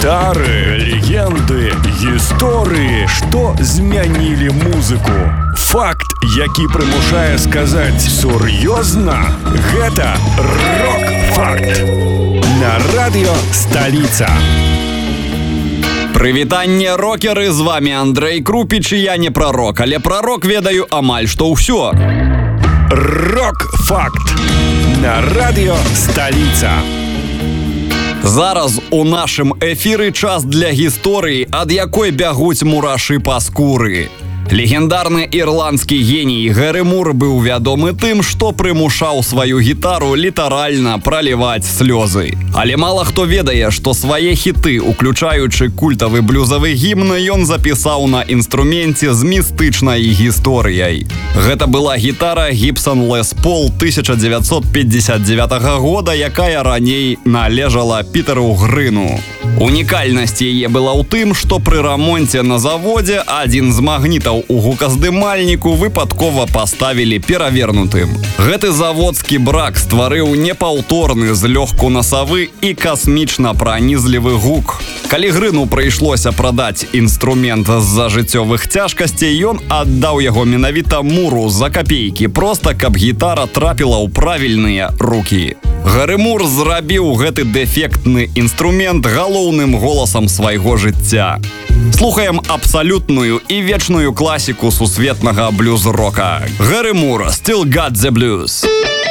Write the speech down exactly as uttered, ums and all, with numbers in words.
Гітары, легенды, гісторыі, што змянілі музыку. Факт, які прымушае сказаць сур'ёзна, гэта рок-факт. На радыё Сталіца. Прывітанне, рокеры, з вами Андрэй Крупіч, і я не прарок, але прарок ведаю амаль што ўсё. Рок-факт. На радыё Сталіца. Зараз у нашым эфіры час для гісторыі, ад якой бягуць мурашы па скуры. Легендарны ірландскі геній Гэры Мур быў вядомы тым, што прымушаў сваю гітару літаральна праліваць слёзы. Але мала хто ведае, што свае хіты, уключаючы культавы блюзавы гімн, ён запісаў на інструменце з містычнай гісторыяй. Гэта была гітара Gibson Les Paul тысяча дзевяцьсот пятьдесят девятага года, якая раней належала Пітеру Грыну. Унікальнасць яе была ў тым, што пры рамонце на заводзе адзін з магнітаў у гуказдымальніку выпадкова паставілі перавернутым. Гэты заводскі брак стварыў непаўторны злёгку насавы і касмічна пранізлівы гук. Калі Грыну прыйшлося прадаць інструмент з-за жыццёвых цяжкасцей, ён аддаў яго менавіта Муру за капейкі, проста каб гітара трапіла ў правільныя рукі. Гэры Мур зрабіў гэты дэфектны інструмент галоўным голасам свайго жыцця. Слухаем абсалютную і вечную класіку сусветнага блюз-рока. Гэры Мур, Still Got the Blues.